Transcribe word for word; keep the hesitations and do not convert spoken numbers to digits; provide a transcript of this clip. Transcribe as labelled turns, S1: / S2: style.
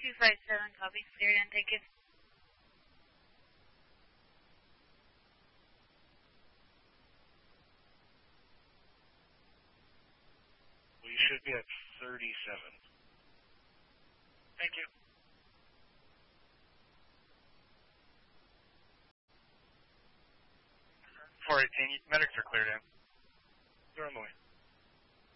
S1: two five seven, copy, cleared in, thank you.
S2: We should be at thirty-seven.
S3: Thank you. four eighteen, medics are cleared in.
S2: They're on the way.